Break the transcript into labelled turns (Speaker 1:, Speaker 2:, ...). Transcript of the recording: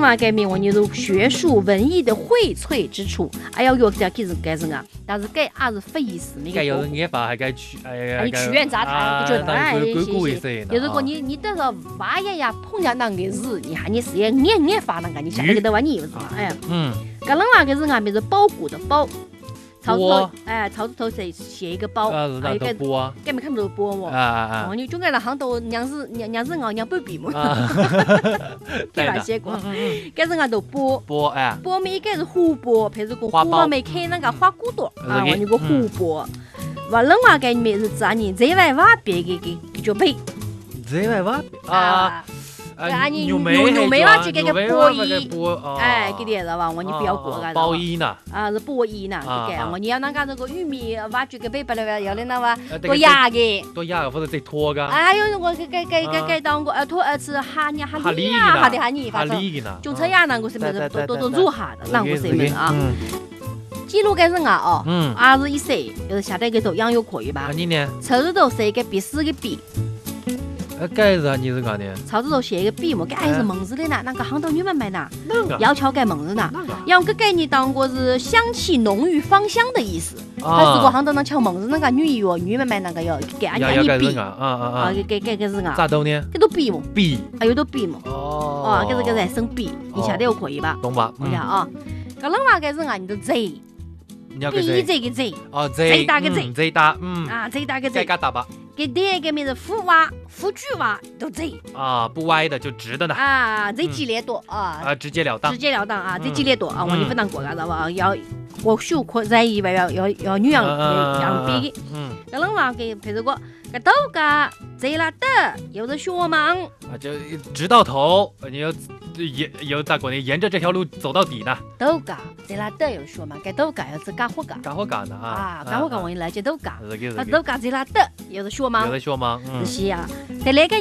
Speaker 1: 嘛改名我你是学术文艺的荟萃之处。哎呀，哟，这改成啊，但是改也是非遗式那个。
Speaker 2: 改有人研发还改取，
Speaker 1: 你屈原杂谈，就
Speaker 2: 哎，
Speaker 1: 谢。就是说你到时候挖呀碰见那个日，你看你是也研发那个，你下那个的话你是嘛？哎呀，搿人嘛，搿是俺们是包谷的包。草字头，草字头写一个包，
Speaker 2: 那个包，
Speaker 1: 该没看到包么？你就该那行头娘是熬娘半边么？对吧？写过，该是俺都包，包没该是花包，譬如讲花没开那个花骨朵啊，我那个花包。完了嘛，该没是咋呢？在外挖别个就背，
Speaker 2: 在外挖啊。
Speaker 1: 牛梅嘛，就这个包衣，给点了吧？我你不要过个。
Speaker 2: 包衣呢？
Speaker 1: 是包衣呢，这个我你要那个这个玉米挖这个背不了，要的那哇多压的，
Speaker 2: 或者得拖个。
Speaker 1: 哎呦，我给当过拖是哈泥，反正就这样那个什么都入哈的，那个什么啊？记录该是啊，21岁，就是下来个头样又可以吧？
Speaker 2: 你呢？
Speaker 1: 车子头是一个笔4个笔。
Speaker 2: 盖子你是干的？
Speaker 1: 草字头写一个笔嘛，盖还是蒙字的呢？那个行头女们买呢？要敲盖蒙字呢？要个概念当过是香气浓郁芳香的意思。还是个行头能敲蒙字那个女们买那个要给俺家你笔给是啊？
Speaker 2: 咋都呢？
Speaker 1: 给都笔嘛？
Speaker 2: 笔，
Speaker 1: 还有都笔嘛？给这个人生笔，你晓得就可以吧？
Speaker 2: 懂吧？
Speaker 1: 我讲啊，搿人话该是啊，你的贼。笔这个贼
Speaker 2: 贼
Speaker 1: 大个贼，
Speaker 2: 贼大
Speaker 1: 贼大个贼，
Speaker 2: 该大吧？
Speaker 1: 给第二个名字腐娃、腐句娃都贼
Speaker 2: 不歪的就直的呢
Speaker 1: 贼激烈多
Speaker 2: 直截了当
Speaker 1: 贼激烈多我你不当过个知道要我秀可在以外要女养逼的搿人话给譬如说搿都个贼拉的有的学盲
Speaker 2: 就直到头你要有咋过呢沿着这条路走到底呢
Speaker 1: 都个贼拉的有学盲搿都个要是干活干
Speaker 2: 呢
Speaker 1: 干活干我来接都个贼拉的有的学盲
Speaker 2: 是啊
Speaker 1: 再来个